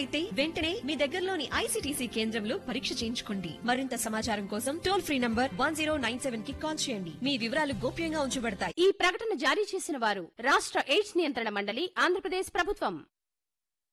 అయితే వెంటనే మీ దగ్గరలోని ఐసీటీసీ కేంద్రంలో పరీక్ష చేయించుకోండి. మరింత సమాచారం కోసం టోల్ ఫ్రీ నంబర్ 1097 కి కాల్ చేయండి. మీ వివరాలు గోప్యంగా ఉంచబడతాయి. ఈ ప్రకటన జారీ చేసిన వారు రాష్ట్ర ఎయిడ్స్ నియంత్రణ మండలి, ఆంధ్రప్రదేశ్ ప్రభుత్వం.